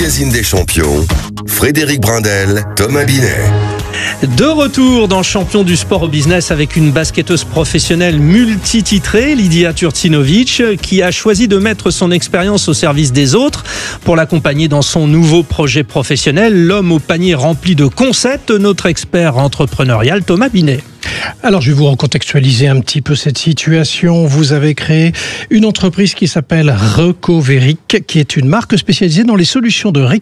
magazine des champions, Frédéric Brindel, Thomas Binet. De retour dans Champion du sport au business avec une basketteuse professionnelle multititrée, Lidia Turcinovic, qui a choisi de mettre son expérience au service des autres pour l'accompagner dans son nouveau projet professionnel, l'homme au panier rempli de concepts, notre expert entrepreneurial Thomas Binet. Alors, je vais vous recontextualiser un petit peu cette situation. Vous avez créé une entreprise qui s'appelle Recoveric, qui est une marque spécialisée dans les solutions de récupération